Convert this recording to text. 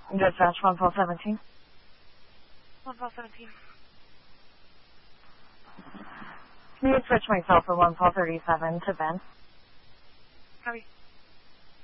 Dispatch 11217. 11217. Can you switch myself from 11237 to Ben? Copy.